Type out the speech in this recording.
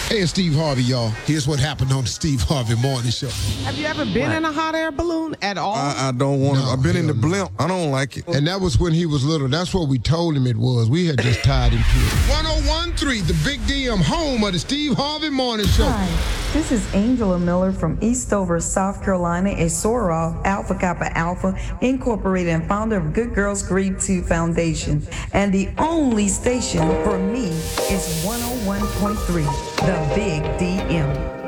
Hey, it's Steve Harvey, y'all. Here's what happened on the Steve Harvey Morning Show. Have you ever been in a hot air balloon at all? I don't want to. No, I've been in the hell no. blimp. I don't like it. And that was when he was little. That's what we told him it was. We had just tied him to it. 1013, the Big DM, home of the Steve Harvey Morning Show. Hi, this is Angela Miller from Eastover, South Carolina, a Sorov Alpha Kappa Alpha Incorporated and founder of Good Girls Grieve 2 Foundation. And the only station for me is 101.3, the Big DM.